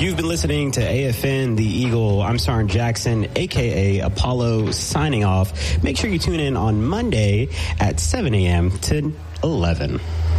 You've been listening to AFN The Eagle. I'm Sergeant Jackson, a.k.a. Apollo, signing off. Make sure you tune in on Monday at 7 a.m. to 11.